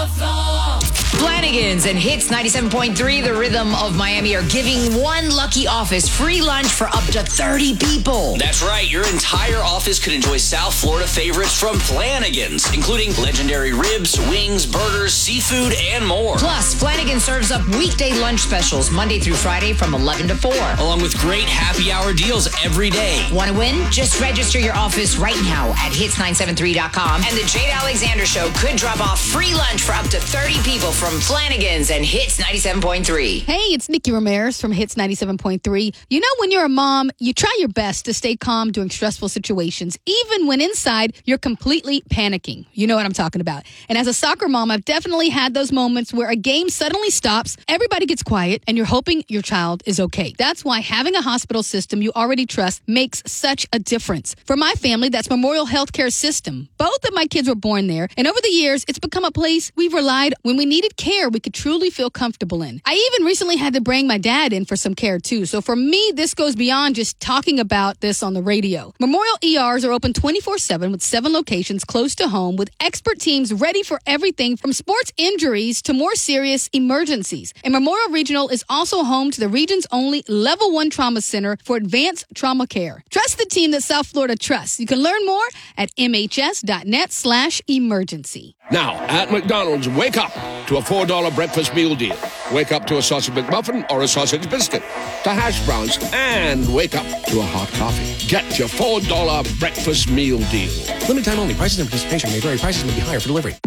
Flanagan's and Hits 97.3, the rhythm of Miami, are giving one lucky office free lunch for up to 30 people. That's right. Your entire office could enjoy South Florida favorites from Flanagan's, including legendary ribs, wings, burgers, seafood, and more. Plus, Flanagan serves up weekday lunch specials Monday through Friday from 11 to 4. Along with great happy hour deals every day. Want to win? Just register your office right now at hits973.com. And the Jade Alexander Show could drop off free lunch for up to 30 people from Flanagan's and Hits 97.3. Hey, it's Nikki Ramirez from Hits 97.3. You know, when you're a mom, you try your best to stay calm during stressful situations, even when inside you're completely panicking. You know what I'm talking about. And as a soccer mom, I've definitely had those moments where a game suddenly stops, everybody gets quiet, and you're hoping your child is okay. That's why having a hospital system you already trust makes such a difference. For my family, that's Memorial Healthcare System. Both of my kids were born there, and over the years, it's become a place we've relied when we needed care we could truly feel comfortable in. I even recently had to bring my dad in for some care too. So for me, this goes beyond just talking about this on the radio. Memorial ERs are open 24/7 with 7 locations close to home with expert teams ready for everything from sports injuries to more serious emergencies. And Memorial Regional is also home to the region's only Level 1 Trauma Center for advanced trauma care. Trust the team that South Florida trusts. You can learn more at mhs.net/emergency. Now, at McDonald's, wake up to a $4 breakfast meal deal. Wake up to a sausage McMuffin or a sausage biscuit, to hash browns, and wake up to a hot coffee. Get your $4 breakfast meal deal. Limited time only. Prices and participation may vary. Prices may be higher for delivery.